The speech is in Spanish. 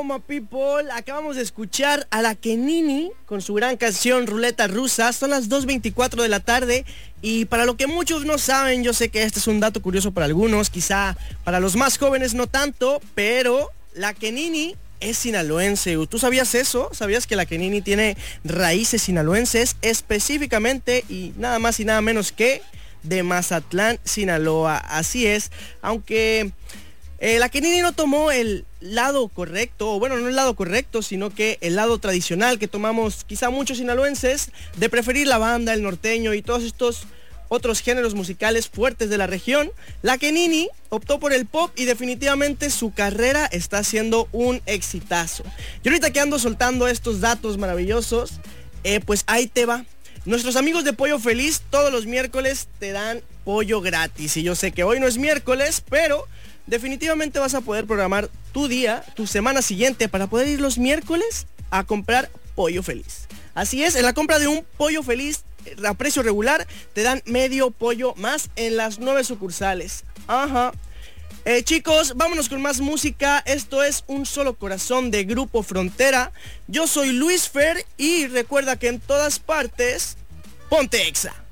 my people. Acabamos de escuchar a La Kenini con su gran canción Ruleta Rusa. Son las 2:24 de la tarde y para lo que muchos no saben, yo sé que este es un dato curioso para algunos, quizá para los más jóvenes no tanto, pero La Kenini es sinaloense. ¿Tú sabías eso? ¿Sabías que La Kenini tiene raíces sinaloenses? Específicamente y nada más y nada menos que de Mazatlán, Sinaloa. Así es, aunque La Kenini no tomó el lado correcto, o bueno, no el lado correcto, sino que el lado tradicional que tomamos quizá muchos sinaloenses, de preferir la banda, el norteño y todos estos otros géneros musicales fuertes de la región. La Kenini optó por el pop y definitivamente su carrera está siendo un exitazo. Y ahorita que ando soltando estos datos maravillosos, pues ahí te va. Nuestros amigos de Pollo Feliz todos los miércoles te dan pollo gratis. Y yo sé que hoy no es miércoles, pero definitivamente vas a poder programar tu día, tu semana siguiente, para poder ir los miércoles a comprar Pollo Feliz. Así es, en la compra de un Pollo Feliz a precio regular te dan medio pollo más en las 9 sucursales. Ajá. Chicos, vámonos con más música. Esto es Un Solo Corazón de Grupo Frontera. Yo soy Luis Fer y recuerda que en todas partes, ponte Exa.